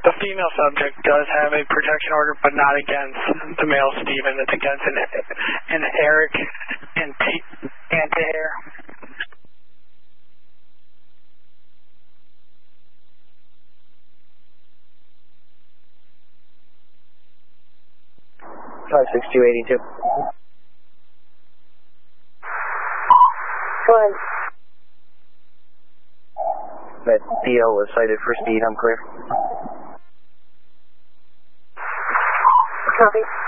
The female subject does have a protection order, but not against the male Steven. It's against an Eric Antier. $56282. Go ahead. That DL was cited for speed. I'm clear. Copy.